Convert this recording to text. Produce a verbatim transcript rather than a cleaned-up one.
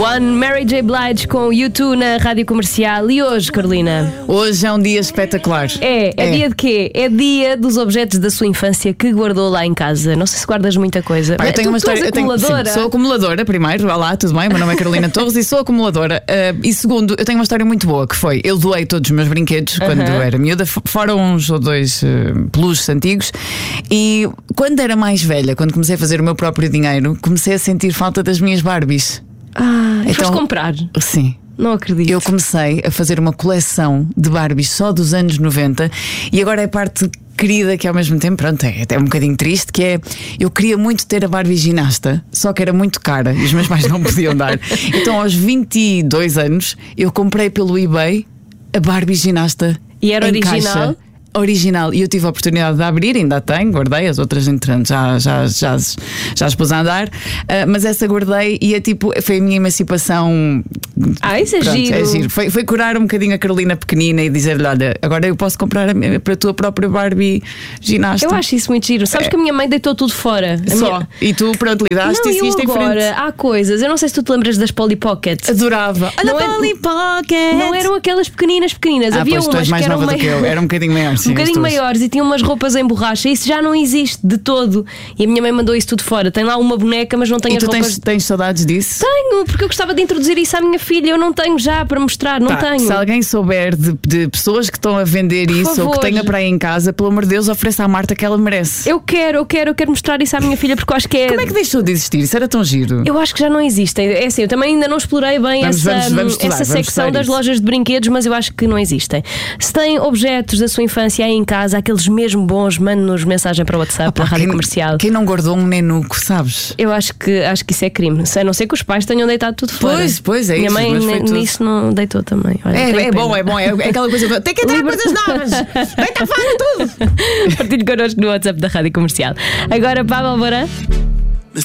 One, Mary J. Blige com U dois na Rádio Comercial. E hoje, Carolina? Hoje é um dia espetacular. É, é, é dia de quê? É dia dos objetos da sua infância que guardou lá em casa. Não sei se guardas muita coisa. Pá, eu tenho tu, uma história. tu és acumuladora. Eu tenho, sim, sou acumuladora, primeiro. Olá, tudo bem? Meu nome é Carolina Torres e sou acumuladora. Uh, e segundo, eu tenho uma história muito boa que foi: eu doei todos os meus brinquedos uh-huh. quando era miúda, fora uns ou dois uh, peluches antigos. E quando era mais velha, quando comecei a fazer o meu próprio dinheiro, comecei a sentir falta das minhas Barbies. Ah, então foste comprar? Sim. Não acredito. Eu comecei a fazer uma coleção de Barbies só dos anos noventa e agora é parte querida que ao mesmo tempo, pronto, é até um bocadinho triste, que é, eu queria muito ter a Barbie ginasta, só que era muito cara e os meus pais não podiam dar. Então aos vinte e dois anos eu comprei pelo eBay a Barbie ginasta. E era em original? Caixa. Original, e eu tive a oportunidade de abrir, ainda tenho, guardei, as outras entretanto já, já, já, já as pus a andar, uh, mas essa guardei e é tipo, foi a minha emancipação. Ah, isso é Pronto, giro. É giro. Foi, foi curar um bocadinho a Carolina pequenina e dizer-lhe: olha, agora eu posso comprar a, para a tua própria Barbie ginasta. Eu acho isso muito giro. Sabes é. que a minha mãe deitou tudo fora. A Só. Minha... E tu, pronto, lidaste não, e seguiste em frente. Agora há coisas, eu não sei se tu te lembras das Polly Pocket. Adorava. Olha, não Polly é... Pocket. Não eram aquelas pequeninas, pequeninas. Ah, Havia pois, umas tu és mais que eram nova meio... do que eu. Era um bocadinho maior, sim, um bocadinho maiores. E tinham umas roupas em borracha. Isso já não existe de todo. E a minha mãe mandou isso tudo fora. Tem lá uma boneca, mas não tem e as tu roupas. Tens, tens saudades disso? Tenho, porque eu gostava de introduzir isso à minha filha. Eu não tenho já para mostrar, não tá, tenho. Se alguém souber de, de pessoas que estão a vender Por isso favor. ou que tenha para aí em casa, pelo amor de Deus, ofereça à Marta que ela merece. Eu quero, eu quero, eu quero mostrar isso à minha filha porque eu acho que é. Como é que deixou de existir? Isso era tão giro. Eu acho que já não existem. É assim, eu também ainda não explorei bem vamos, essa, vamos, vamos estudar, essa vamos secção das isso. lojas de brinquedos, mas eu acho que não existem. Se tem objetos da sua infância aí em casa, aqueles mesmo bons, mande-nos mensagem para o WhatsApp Opa, da Rádio quem, Comercial. Quem não guardou um nenuco, sabes? Eu acho que, acho que isso é crime. A não ser que os pais tenham deitado tudo fora. Pois, pois é. Minha isso, mãe mas tudo. nisso não deitou também. Olha, é é bom, é bom. É aquela coisa. Tem que entrar Liber... coisas novas. Deita fora tudo. Partilhe connosco no WhatsApp da Rádio Comercial. Agora, Pablo Alborã.